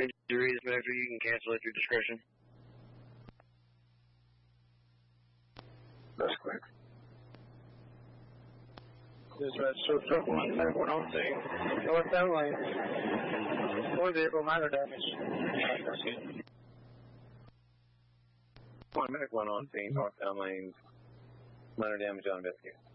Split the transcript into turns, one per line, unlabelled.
Injuries, whatever, you can cancel at your discretion.
That's quick.
Dispatch, show truck 191 on scene. Northbound lane. 4 vehicle, minor damage. 1 minute 1 on scene, northbound lane. Minor damage on investigation.